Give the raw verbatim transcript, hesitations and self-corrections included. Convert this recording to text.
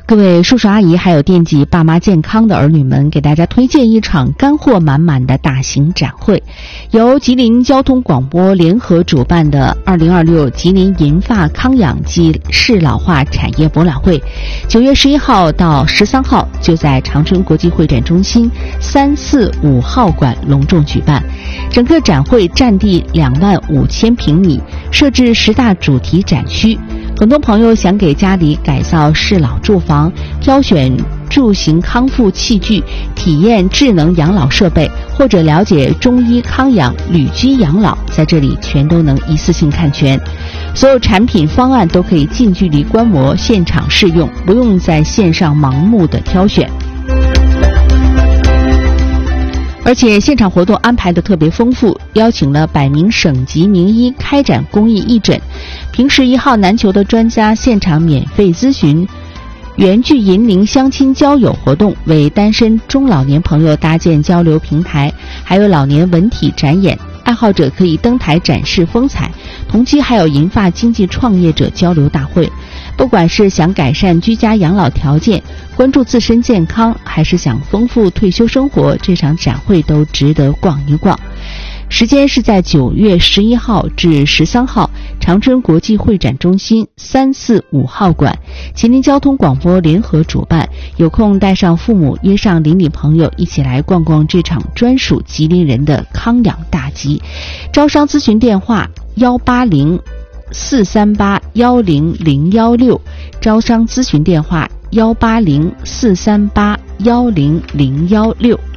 各位叔叔阿姨还有惦记爸妈健康的儿女们，给大家推荐一场干货满满的大型展会，由吉林交通广播联合主办的二零二六吉林银发康养及适老化产业博览会，九月十一号到十三号就在长春国际会展中心三四五号馆隆重举办。整个展会占地两万五千平米，设置十大主题展区。很多朋友想给家里改造适老住房，挑选住行康复器具，体验智能养老设备，或者了解中医康养、旅居养老，在这里全都能一次性看全。所有产品方案都可以近距离观摩，现场试用，不用在线上盲目的挑选。而且现场活动安排的特别丰富，邀请了百名省级名医开展公益义诊，平时一号难求的专家现场免费咨询，原聚银陵相亲交友活动，为单身中老年朋友搭建交流平台，还有老年文体展演，爱好者可以登台展示风采。同期还有银发经济创业者交流大会。不管是想改善居家养老条件，关注自身健康，还是想丰富退休生活，这场展会都值得逛一逛。时间是在九月十一号至十三号，长春国际会展中心三四五号馆，吉林交通广播联合主办。有空带上父母，约上邻里朋友，一起来逛逛这场专属吉林人的康养大集。招商咨询电话幺八零四三八幺零零幺六，招商咨询电话幺八零四三八幺零零幺六。